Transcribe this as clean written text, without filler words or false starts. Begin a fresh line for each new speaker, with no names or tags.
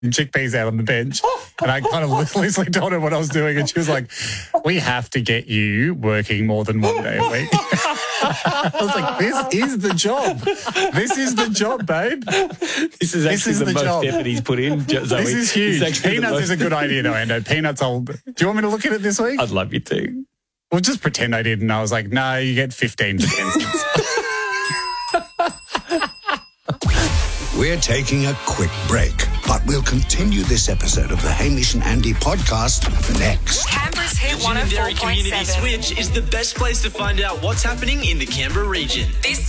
chickpeas out on the bench. And I kind of loosely told her what I was doing. And she was like, we have to get you working more than 1 day a week. I was like, this is the job. This is the job, babe.
This is actually the most
job.
effort he's put in.
This is huge. Peanuts is a good idea, though, Ando. Peanuts, do you want me to look at it this week?
I'd love you to.
Well, just pretend I did. And I was like, no, you get 15 to 10 cents.
We're taking a quick break, but we'll continue this episode of the Hamish and Andy podcast next.
Canberra's Hit 104.7.
Community Switch is the best place to find out what's happening in the Canberra region.
This